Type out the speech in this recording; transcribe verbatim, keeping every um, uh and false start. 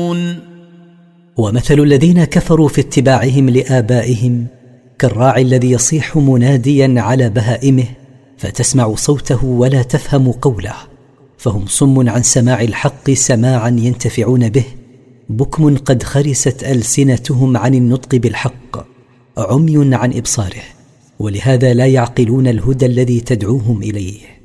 يعقلون. ومثل الذين كفروا في اتباعهم لآبائهم كالراعي الذي يصيح مناديا على بهائمه فتسمع صوته ولا تفهم قوله، فهم صم عن سماع الحق سماعا ينتفعون به، بكم قد خرست ألسنتهم عن النطق بالحق، عمي عن إبصاره، ولهذا لا يعقلون الهدى الذي تدعوهم إليه.